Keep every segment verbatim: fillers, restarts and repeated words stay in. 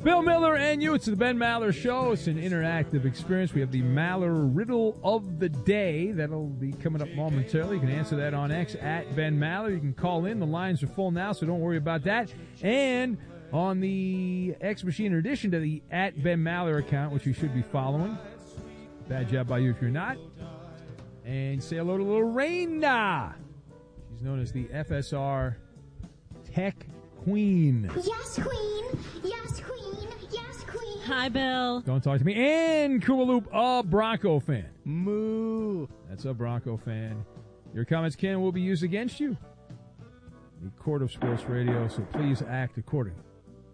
Bill Miller and you. It's the Ben Maller Show. It's an interactive experience. We have the Maller Riddle of the Day. That'll be coming up momentarily. You can answer that on X at Ben Maller. You can call in. The lines are full now, so don't worry about that. And on the X machine, in addition to the at Ben Maller account, which you should be following. Bad job by you if you're not. And say hello to Lorena. She's known as the F S R Tech Queen. Yes, Queen. Yes, Queen. Yes, Queen. Hi, Bill. Don't talk to me. And Kooloop, a Bronco fan. Moo. That's a Bronco fan. Your comments can will be used against you. The Court of Sports Radio, so please act accordingly.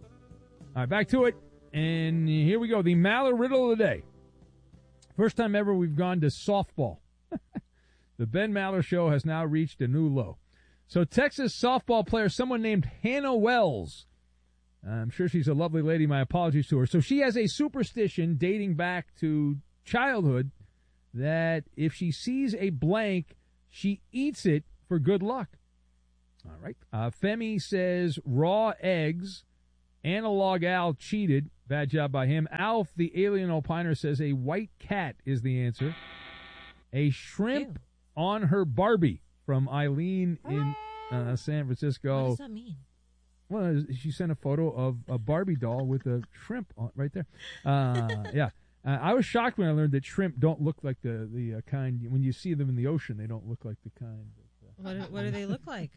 All right, back to it. And here we go. The Maller Riddle of the Day. First time ever we've gone to softball. The Ben Maller Show has now reached a new low. So Texas softball player, someone named Hannah Wells. I'm sure she's a lovely lady. My apologies to her. So she has a superstition dating back to childhood that if she sees a blank, she eats it for good luck. All right. Uh, Femi says raw eggs. Analog Al cheated. Bad job by him. Alf, the alien opiner, says a white cat is the answer. A shrimp Ew. on her Barbie from Eileen in uh, San Francisco. What does that mean? Well, she sent a photo of a Barbie doll with a shrimp on right there. Uh, yeah. Uh, I was shocked when I learned that shrimp don't look like the, the uh, kind, when you see them in the ocean, they don't look like the kind. That, uh, what, do, what do they look like?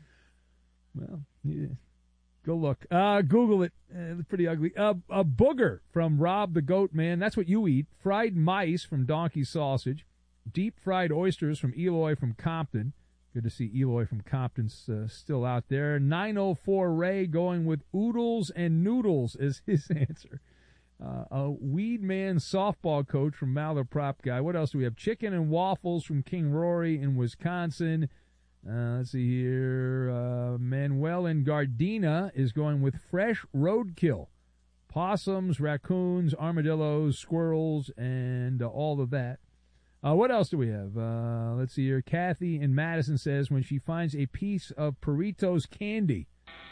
Well, yeah. Go look. Uh, Google it. Uh, it's pretty ugly. Uh, a booger from Rob the Goat Man. That's what you eat. Fried mice from Donkey Sausage. Deep fried oysters from Eloy from Compton. Good to see Eloy from Compton's uh, still out there. nine oh four Ray going with oodles and noodles as his answer. Uh, a Weed Man softball coach from Maller Prop Guy. What else do we have? Chicken and waffles from King Rory in Wisconsin. Uh, let's see here. Uh, Manuel in Gardena is going with fresh roadkill. Possums, raccoons, armadillos, squirrels, and uh, all of that. Uh, what else do we have? Uh, let's see here. Kathy in Madison says when she finds a piece of Peritos candy,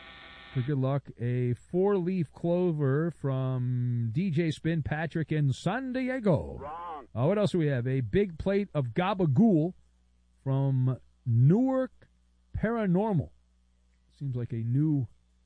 for good luck, a four-leaf clover from D J Spin, Patrick in San Diego. Wrong. Uh, what else do we have? A big plate of gabagool from Newark Paranormal. Seems like a new...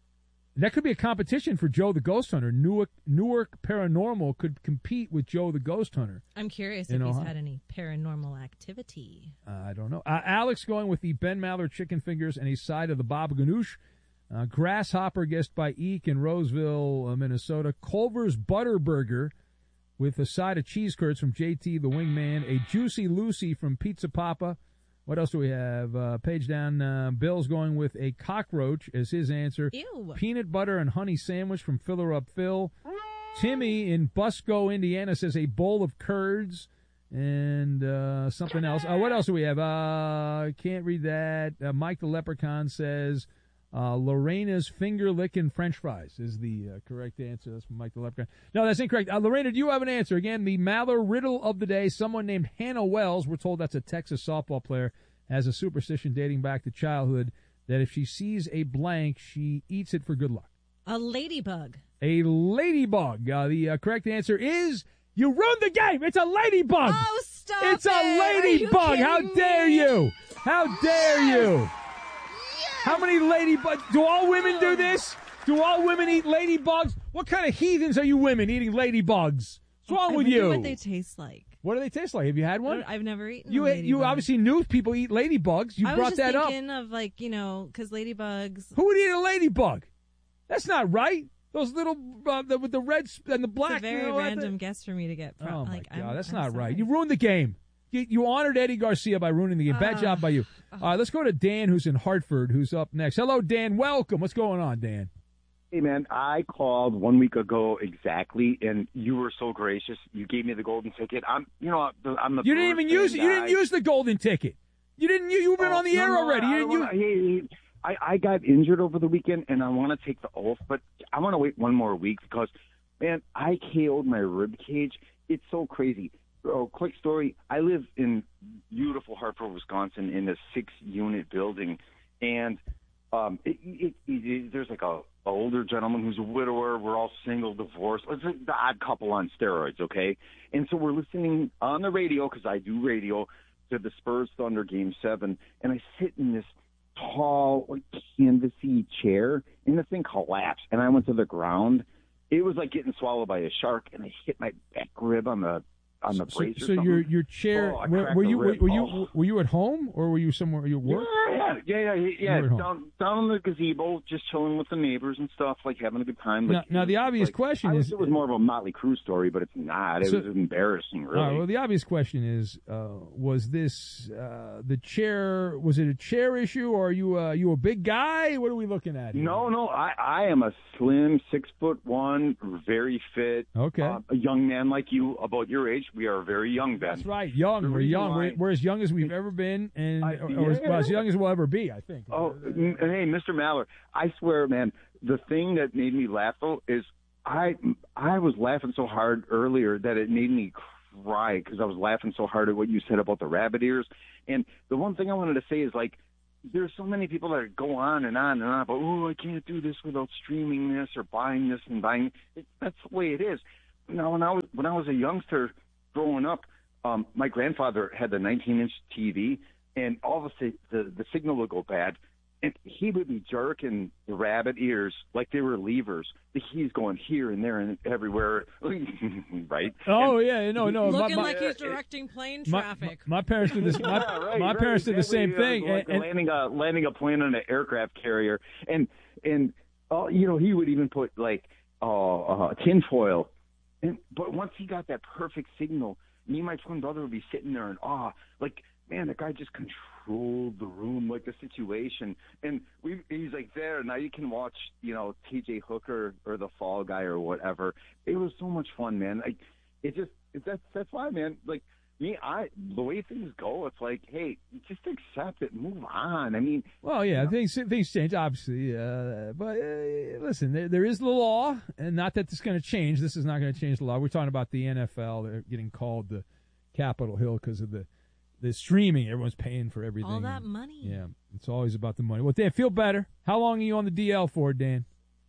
That could be a competition for Joe the Ghost Hunter. Newark, Newark Paranormal could compete with Joe the Ghost Hunter. I'm curious if Ohio. he's had any paranormal activity. Uh, I don't know. Uh, Alex going with the Ben Maller chicken fingers and a side of the Baba Ganoush. Uh, Grasshopper guessed by Eek in Roseville, uh, Minnesota. Culver's Butter Burger with a side of cheese curds from J T the Wingman. A Juicy Lucy from Pizza Papa. What else do we have? Uh, page down, uh, Bill's going with a cockroach as his answer. Ew. Peanut butter and honey sandwich from Filler Up Phil. Timmy in Busco, Indiana says a bowl of curds and uh, something else. Uh, what else do we have? Uh, can't read that. Uh, Mike the Leprechaun says uh, Lorena's finger-licking French fries is the uh, correct answer. That's from Mike the Leprechaun. No, that's incorrect. Uh, Lorena, do you have an answer? Again, the Maller Riddle of the Day. Someone named Hannah Wells, we're told that's a Texas softball player, has a superstition dating back to childhood that if she sees a blank, she eats it for good luck. A ladybug. A ladybug. Uh, the uh, correct answer is you ruined the game. It's a ladybug. Oh, stop It's it. a ladybug. How dare me? you? How dare you? How many ladybugs? Do all women do this? Do all women eat ladybugs? What kind of heathens are you women eating ladybugs? What's wrong I with wonder you? what they taste like. What do they taste like? Have you had one? I've never eaten You a ate, you ladybug. obviously knew people eat ladybugs. You I brought was just that up. thinking of, like, you know, because ladybugs. Who would eat a ladybug? That's not right. Those little uh, the, with the red sp- and the black. It's a very you know, random guess for me to get. Pro- Oh my like, God, I'm, that's I'm not sorry. right. You ruined the game. You, you honored Eddie Garcia by ruining the game. Bad Uh, job by you. All right, let's go to Dan, who's in Hartford, who's up next. Hello, Dan. Welcome. What's going on, Dan? Hey, man, I called one week ago exactly, and you were so gracious. You gave me the golden ticket. I'm, you know, I'm the. You didn't even use it. You didn't use the golden ticket. You didn't. You, you've been oh, on the no, air no, already. I, You I, didn't wanna, use. hey, I, I got injured over the weekend, and I want to take the oath, but I want to wait one more week because, man, I K O'd my rib cage. It's so crazy. Oh, quick story. I live in beautiful Hartford, Wisconsin, in a six-unit building, and Um, it, it, it, it, there's like a, a older gentleman who's a widower. We're all single, divorced. It's like the odd couple on steroids, okay? And so we're listening on the radio, because I do radio, to the Spurs Thunder Game seven, and I sit in this tall, like, canvasy chair, and the thing collapsed, and I went to the ground. It was like getting swallowed by a shark, and I hit my back rib on the on the So, brace or so something. your your chair. Oh, I were, cracked were the you were, rib. were you Oh. were you at home or were you somewhere? You work? Yeah, yeah, yeah, yeah. yeah. You were at home. Down, down in the gazebo, just chilling with the neighbors and stuff, like having a good time. Like, Now- now the obvious like, question I wish is- it was more of a Motley Crue story, but it's not. It So- was embarrassing, really. All right, well, the obvious question is: uh, was this uh, the chair? Was it a chair issue, or are you uh, you a big guy? What are we looking at here? No, no, I, I am a slim, six foot one, very fit, Okay. uh, a young man like you, about your age. We are very young, Ben. That's right, young. The We're reason young. We're, why- we're as young as we've ever been, and I- or, or as, well, as yeah. young as we'll ever be. I think. Oh, n- hey, Mister Maller, I swear, man, the thing that made me laugh though is I I was laughing so hard earlier that it made me cry because I was laughing so hard at what you said about the rabbit ears. And the one thing I wanted to say is, like, there's so many people that go on and on and on about, oh, I can't do this without streaming this or buying this and buying it. That's the way it is. Now, when I was when I was a youngster growing up, um, my grandfather had the nineteen inch T V, and all of a sudden the, the signal would go bad, and he would be jerking the rabbit ears like they were levers. He's going here and there and everywhere, right? Oh And- yeah, no, no. Looking my, like my, he's directing plane my, traffic. my parents did this. My, Yeah, right, my right, parents did the exactly. same Yeah, thing. like and, and, landing a landing a plane on an aircraft carrier, and and uh, you know, he would even put like uh, uh, tinfoil. And but once he got that perfect signal, me and my twin brother would be sitting there in awe, like, man, the guy just controlled the room, like the situation. And we, he's like, there, now you can watch, you know, T J Hooker or the Fall Guy or whatever. It was so much fun, man. Like, it just, it, that's, that's why, man, like, me, I, the way things go, it's like, hey, just accept it, move on. I mean, well, yeah, things things change, obviously. Uh, but uh, listen, there, there is the law, and not that this is going to change. This is not going to change the law. We're talking about the N F L. They're getting called the Capitol Hill because of the the streaming. Everyone's paying for everything. All that money. Yeah, it's always about the money. Well, Dan, feel better. How long are you on the D L for, Dan?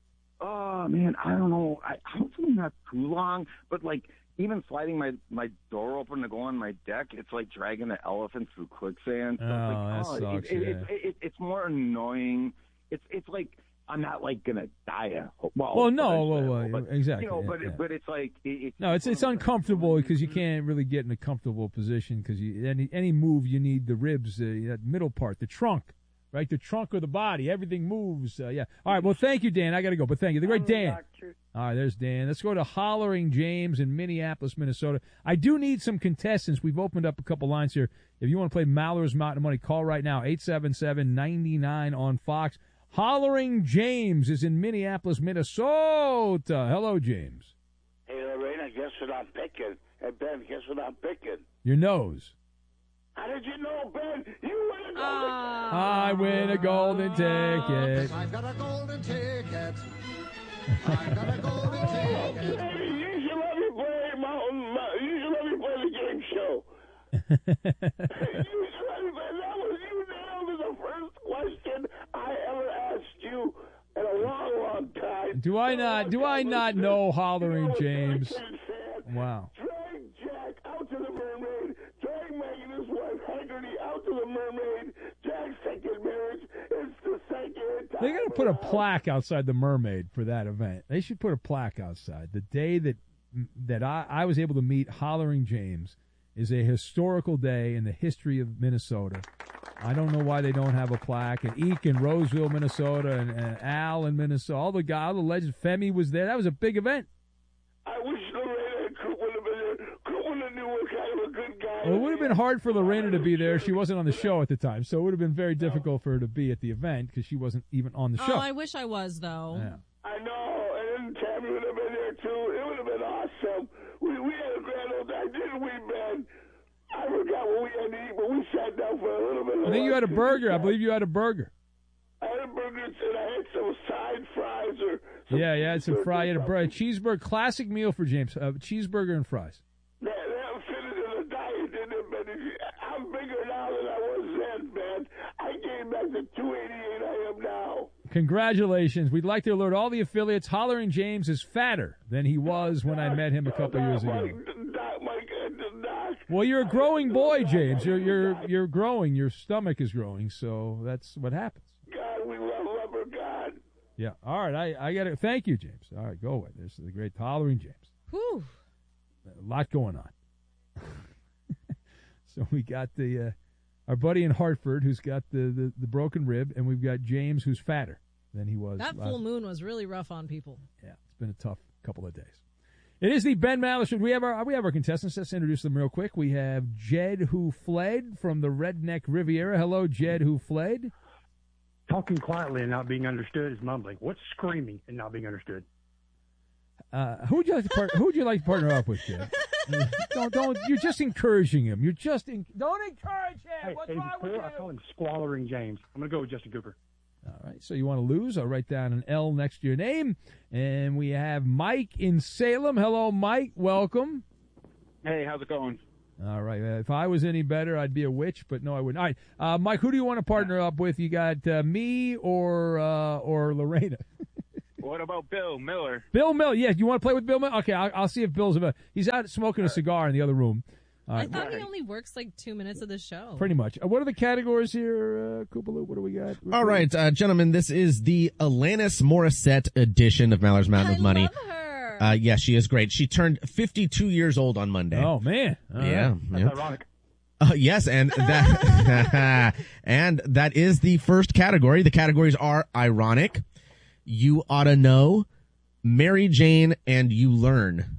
oh, man, I don't know. I, hopefully not too long, but, like, even sliding my, my door open to go on my deck, it's like dragging an elephant through quicksand. So Oh, it's like, that oh, sucks, it, it, yeah. it, it, it's more annoying. It's it's like I'm not like gonna die. A, well, Well, no, eventually I well, will, well, but, exactly, You know, yeah, but yeah. but it's like it, it's No, it's it's uncomfortable because you can't really get in a comfortable position because you, any any move you need the ribs, uh, that middle part, the trunk, right? The trunk of the body, everything moves. Uh, yeah. All right. Well, thank you, Dan. I got to go, but thank you. The great Dan. All right, there's Dan. Let's go to Hollering James in Minneapolis, Minnesota. I do need some contestants. We've opened up a couple lines here. If you want to play Maller's Mountain Money, call right now, eight seven seven, nine nine on Fox. Hollering James is in Minneapolis, Minnesota. Hello, James. Hey, Lorena, guess what I'm picking? Hey, Ben, guess what I'm picking? Your nose. How did you know, Ben? You win a golden Ah. I win a golden ticket. I've got a golden ticket. I've got a golden ticket. Baby, you should let me play Mountain. Mou- You should let me play the game show. you should let me play. That was you nailed the first question I ever asked you in a long, long time. Do I not? Do I not know Hollering James? Wow. Drag Jack out to the mermaid. Drag Megan, his wife Haggerty, out to the mermaid. Jack's second marriage. It's the second time. They got to put a plaque outside the Mermaid for that event. They should put a plaque outside. The day that that I, I was able to meet Hollering James is a historical day in the history of Minnesota. I don't know why they don't have a plaque. And Eek in Roseville, Minnesota, and, and Al in Minnesota, all the guys, all the legends. Femi was there. That was a big event. I wish Lorena and Coop would have been there. Coop would have knew what kind of a good guy. Well, it would have been hard for Lorena to be there. She wasn't on the show at the time, so it would have been very difficult for her to be at the event because she wasn't even on the show. Oh, I wish I was, though. Yeah. I know, and then Tammy would have been there too. It would have been awesome. We we had a grand old time, didn't we, Ben? I forgot what we had to eat, but we sat down for a little bit. I think you had a burger. I believe you had a burger. I had a burger and I had some side fries or. Some Yeah, yeah, it's a fry, you had a burger. bur- cheeseburger, classic meal for James. Uh, cheeseburger and fries. That, that fitted in the diet, didn't it, Ben? If you- I'm bigger now than I was then, Ben. I came back to two eighty-eight I am now. Congratulations. We'd like to alert all the affiliates Hollering James is fatter than he was when I met him a couple years ago. Doc, my God, Doc. Well, you're a growing boy, James. You're you're you're growing. Your stomach is growing, so that's what happens. God, we love rubber, God. Yeah. All right. I, I got to thank you, James. All right, go away. There's the great Hollering James. Whew. A lot going on. So we got the uh, our buddy in Hartford who's got the, the, the broken rib, and we've got James who's fatter than he was. That last full moon was really rough on people. Yeah, it's been a tough couple of days. It is the Ben Maller Show. We have our we have our contestants. Let's introduce them real quick. We have Jed Who Fled from the Redneck Riviera. Hello, Jed Who Fled. Talking quietly and not being understood is mumbling. What's screaming and not being understood? Uh, who would you like to part, who would you like to partner up with, Jed? don't don't. You're just encouraging him. You're just in, don't encourage him. Hey, What's hey, wrong with clear, you? I call him Squallering James. I'm going to go with Justin Cooper. All right, so you want to lose? I'll write down an L next to your name. And we have Mike in Salem. Hello, Mike. Welcome. Hey, how's it going? All right. Uh, if I was any better, I'd be a witch, but no, I wouldn't. All right, uh, Mike, who do you want to partner up with? You got uh, me or uh, or Lorena? What about Bill Miller? Bill Miller. Yeah, you want to play with Bill Miller? Okay, I'll, I'll see if Bill's available. He's out smoking a cigar in the other room. All I right, thought he only works like two minutes of the show. pretty much. Uh, what are the categories here, uh, Koopaloo? What do we got? All right, uh, gentlemen, this is the Alanis Morissette edition of Maller's Mountain I of Money. love her. Uh, yeah, she is great. She turned fifty-two years old on Monday. Oh, man. All yeah. right. That's yeah. ironic. Uh, yes, and that and that is the first category. The categories are ironic, you ought to know, Mary Jane, and you learn.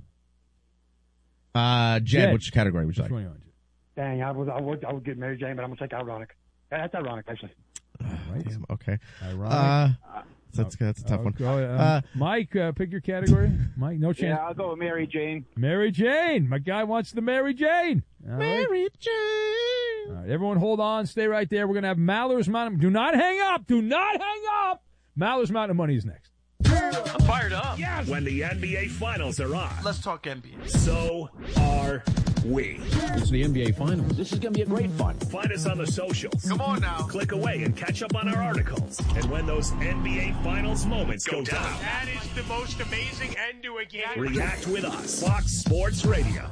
Uh, Jed, Jed. which category would you Which like? one you want, Jed? Dang, I would, I would, I would get Mary Jane, but I'm going to take ironic. That's ironic, actually. Right. Damn, okay. Ironic. Uh, that's that's a tough Oh, one. go, um, Uh, Mike, uh, pick your category. Mike, no chance. Yeah, I'll go with Mary Jane. Mary Jane. My guy wants the Mary Jane. All right. Mary Jane. All right, everyone hold on. Stay right there. We're going to have Maller's Mountain. Do not hang up. Do not hang up. Maller's Mountain of Money is next. I'm fired up. Yes. When the N B A Finals are on. Let's talk N B A. So are we. It's the N B A Finals. This is going to be a great fun. Find us on the socials. Come on now. Click away and catch up on our articles. And when those N B A Finals moments go, down, that is the most amazing end to a game. react with us. Fox Sports Radio.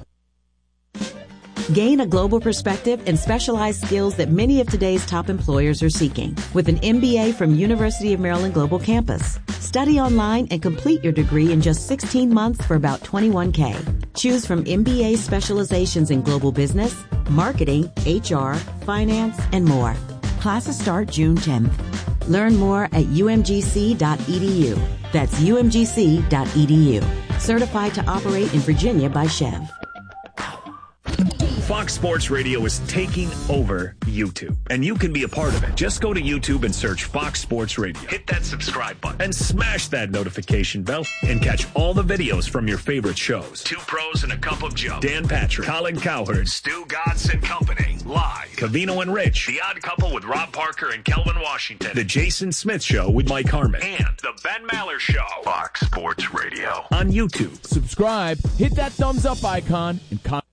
Gain a global perspective and specialized skills that many of today's top employers are seeking with an M B A from University of Maryland Global Campus. Study online and complete your degree in just sixteen months for about twenty-one K. Choose from M B A specializations in global business, marketing, H R, finance, and more. Classes start June tenth. Learn more at U M G C dot E D U. That's U M G C dot E D U. Certified to operate in Virginia by Chev. Fox Sports Radio is taking over YouTube, and you can be a part of it. Just go to YouTube and search Fox Sports Radio. Hit that subscribe button and smash that notification bell and catch all the videos from your favorite shows. Two Pros and a Cup of Joe. Dan Patrick, Colin Cowherd, Stu Godson Company, live. Cavino and Rich, The Odd Couple with Rob Parker and Kelvin Washington. The Jason Smith Show with Mike Harmon. And The Ben Maller Show. Fox Sports Radio. On YouTube. Subscribe, hit that thumbs up icon, and comment.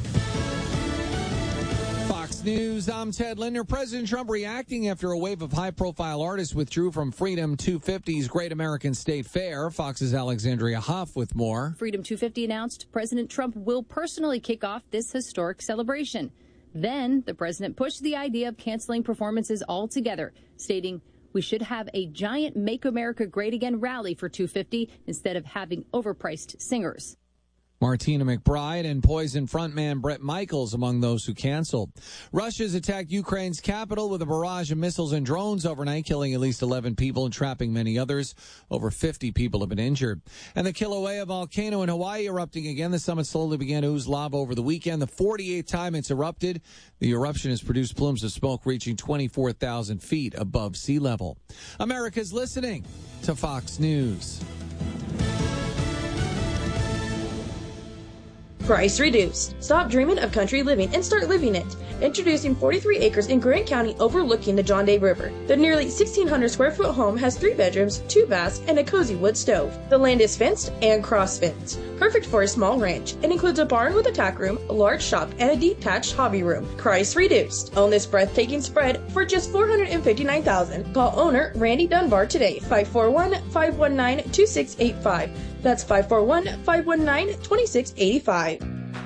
Fox News, I'm Ted Linder. President Trump reacting after a wave of high-profile artists withdrew from Freedom two fifty's Great American State Fair. Fox's Alexandria Huff with more. Freedom two fifty announced President Trump will personally kick off this historic celebration. Then the president pushed the idea of canceling performances altogether, stating, "We should have a giant Make America Great Again rally for two fifty instead of having overpriced singers." Martina McBride and Poison frontman Bret Michaels among those who canceled. Russia's attacked Ukraine's capital with a barrage of missiles and drones overnight, killing at least eleven people and trapping many others. Over fifty people have been injured. And the Kilauea volcano in Hawaii erupting again. The summit slowly began to ooze lava over the weekend. The forty-eighth time it's erupted. The eruption has produced plumes of smoke reaching twenty-four thousand feet above sea level. America's listening to Fox News. Price reduced. Stop dreaming of country living and start living it. Introducing forty-three acres in Grant County overlooking the John Day River. The nearly sixteen hundred square foot home has three bedrooms, two baths, and a cozy wood stove. The land is fenced and cross-fenced, perfect for a small ranch. It includes a barn with a tack room, a large shop, and a detached hobby room. Price reduced. Own this breathtaking spread for just four hundred fifty-nine thousand dollars. Call owner Randy Dunbar today, five four one, five one nine, two six eight five. That's five four one, five one nine, two six eight five.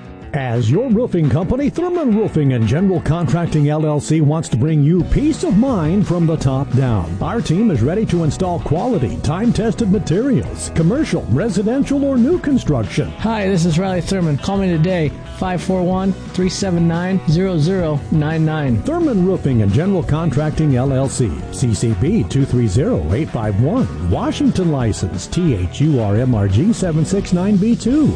As your roofing company, Thurman Roofing and General Contracting L L C wants to bring you peace of mind from the top down. Our team is ready to install quality, time-tested materials, commercial, residential, or new construction. Hi, this is Riley Thurman. Call me today, five four one, three seven nine, zero zero nine nine. Thurman Roofing and General Contracting L L C, C C P two three zero eight five one, Washington license, T H U R M R G seven six nine B two.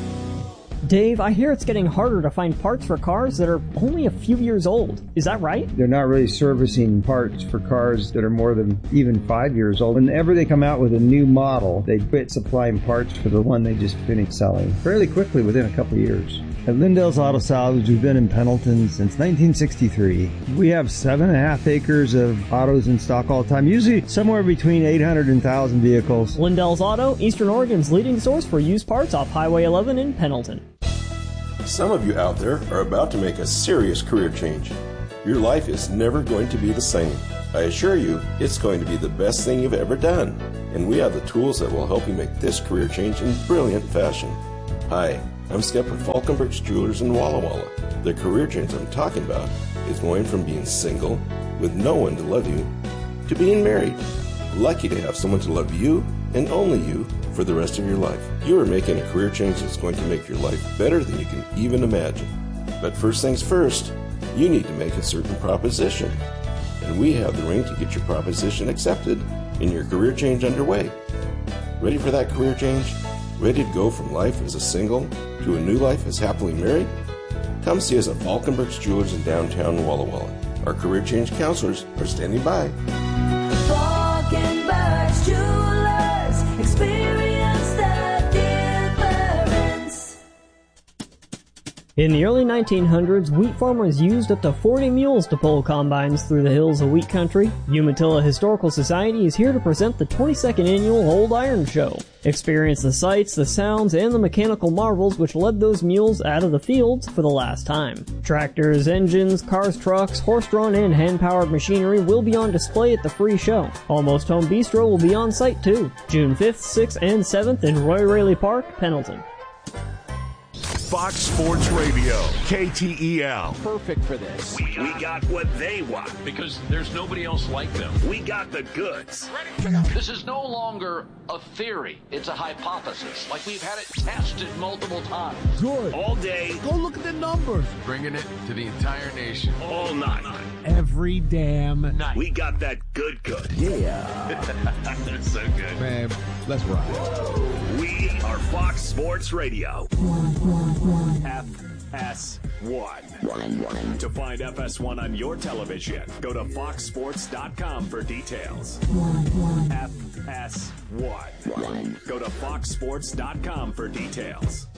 Dave, I hear it's getting harder to find parts for cars that are only a few years old. Is that right? They're not really servicing parts for cars that are more than even five years old. Whenever they come out with a new model, they quit supplying parts for the one they just finished selling fairly quickly within a couple of years. At Lindell's Auto Salvage, we've been in Pendleton since nineteen sixty-three. We have seven and a half acres of autos in stock all the time, usually somewhere between eight hundred and one thousand vehicles. Lindell's Auto, Eastern Oregon's leading source for used parts off Highway eleven in Pendleton. Some of you out there are about to make a serious career change. Your life is never going to be the same. I assure you, it's going to be the best thing you've ever done. And we have the tools that will help you make this career change in brilliant fashion. Hi, I'm Skip from Falkenberg's Jewelers in Walla Walla. The career change I'm talking about is going from being single, with no one to love you, to being married. Lucky to have someone to love you, and only you, for the rest of your life. You are making a career change that's going to make your life better than you can even imagine. But first things first, you need to make a certain proposition. And we have the ring to get your proposition accepted and your career change underway. Ready for that career change? Ready to go from life as a single to a new life as happily married? Come see us at Falkenberg's Jewelers in downtown Walla Walla. Our career change counselors are standing by. Falkenberg's Jewelers, experience the difference. In the early nineteen hundreds, wheat farmers used up to forty mules to pull combines through the hills of wheat country. Umatilla Historical Society is here to present the twenty-second annual Old Iron Show. Experience the sights, the sounds, and the mechanical marvels which led those mules out of the fields for the last time. Tractors, engines, cars, trucks, horse-drawn and hand-powered machinery will be on display at the free show. Almost Home Bistro will be on site too. June fifth, sixth, and seventh in Roy Raley Park, Pendleton. Fox Sports Radio, K T E L. Perfect for this. We, we got what they want. Because there's nobody else like them. We got the goods. This is no longer a theory. It's a hypothesis. Like we've had it tested multiple times. Good. All day. Go look at the numbers. Bringing it to the entire nation. All night. Every damn night. We got that good good. Yeah. That's so good. Man, let's ride. We are Fox Sports Radio. F S one. To find F S one on your television, go to fox sports dot com for details. F S one. Go to fox sports dot com for details.